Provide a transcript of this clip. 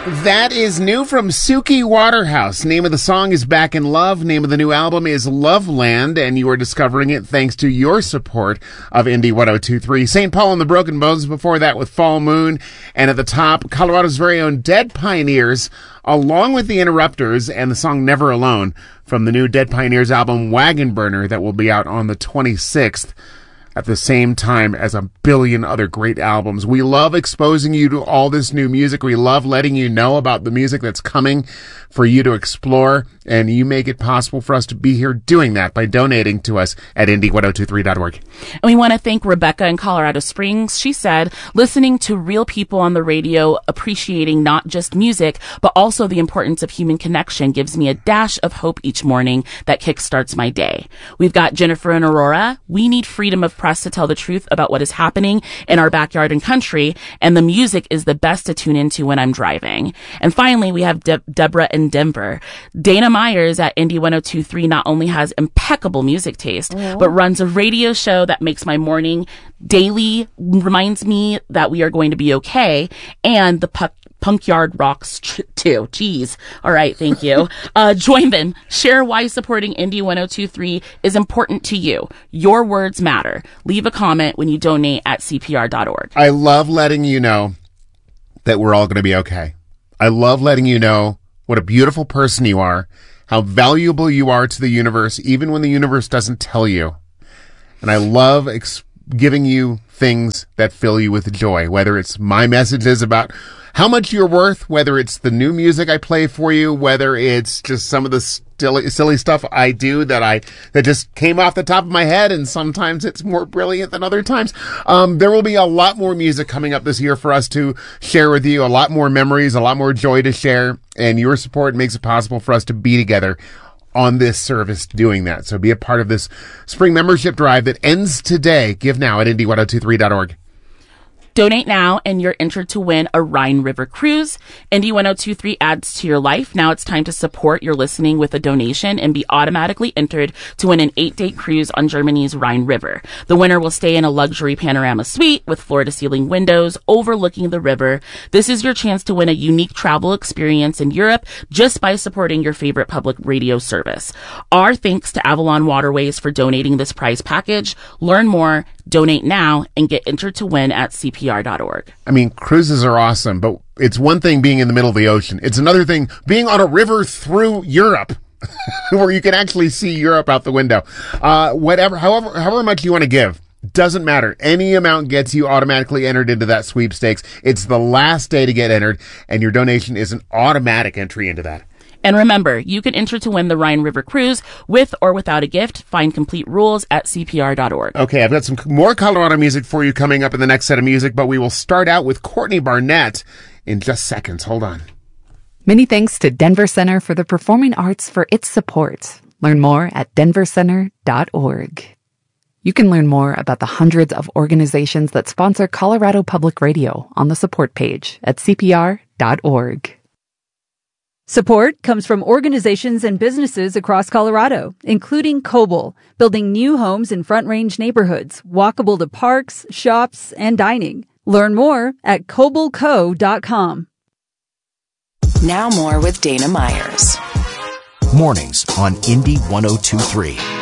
That is new from Suki Waterhouse. Name of the song is Back in Love. Name of the new album is Loveland, and you are discovering it thanks to your support of Indie 102.3. St. Paul and the Broken Bones before that with Fall Moon. And at the top, Colorado's very own Dead Pioneers, along with the Interrupters and the song Never Alone from the new Dead Pioneers album Wagon Burner that will be out on the 26th. At the same time as a billion other great albums. We love exposing you to all this new music. We love letting you know about the music that's coming for you to explore, and you make it possible for us to be here doing that by donating to us at indie1023.org. And we want to thank Rebecca in Colorado Springs. She said, listening to real people on the radio, appreciating not just music, but also the importance of human connection gives me a dash of hope each morning that kickstarts my day. We've got Jennifer and Aurora. We need freedom of press to tell the truth about what is happening in our backyard and country, and the music is the best to tune into when I'm driving. And finally, we have Deborah in Denver. Dana Myers at Indie 102.3 not only has impeccable music taste, but runs a radio show that makes my morning daily, reminds me that we are going to be okay, and the Punk Yard rocks too. Jeez. All right. Thank you. Join them. Share why supporting Indie 102.3 is important to you. Your words matter. Leave a comment when you donate at CPR.org. I love letting you know that we're all going to be okay. I love letting you know what a beautiful person you are, how valuable you are to the universe, even when the universe doesn't tell you. And I love giving you things that fill you with joy, whether it's my messages about how much you're worth, whether it's the new music I play for you, whether it's just some of the silly stuff I do that just came off the top of my head, and sometimes it's more brilliant than other times. There will be a lot more music coming up this year for us to share with you, a lot more memories, a lot more joy to share, and your support makes it possible for us to be together on this service doing that. So be a part of this spring membership drive that ends today. Give now at indie1023.org. Donate now and you're entered to win a Rhine River cruise. Indie 102.3 adds to your life. Now it's time to support your listening with a donation and be automatically entered to win an 8-day cruise on Germany's Rhine River. The winner will stay in a luxury panorama suite with floor-to-ceiling windows overlooking the river. This is your chance to win a unique travel experience in Europe just by supporting your favorite public radio service. Our thanks to Avalon Waterways for donating this prize package. Learn more, donate now, and get entered to win at CPR.org. I mean, cruises are awesome, but it's one thing being in the middle of the ocean. It's another thing being on a river through Europe where you can actually see Europe out the window. However much you want to give, doesn't matter. Any amount gets you automatically entered into that sweepstakes. It's the last day to get entered, and your donation is an automatic entry into that. And remember, you can enter to win the Rhine River Cruise with or without a gift. Find complete rules at CPR.org. Okay, I've got some more Colorado music for you coming up in the next set of music, but we will start out with Courtney Barnett in just seconds. Hold on. Many thanks to Denver Center for the Performing Arts for its support. Learn more at denvercenter.org. You can learn more about the hundreds of organizations that sponsor Colorado Public Radio on the support page at CPR.org. Support comes from organizations and businesses across Colorado, including Koble, building new homes in Front Range neighborhoods, walkable to parks, shops, and dining. Learn more at kobleco.com. Now more with Dana Myers. Mornings on Indie 102.3.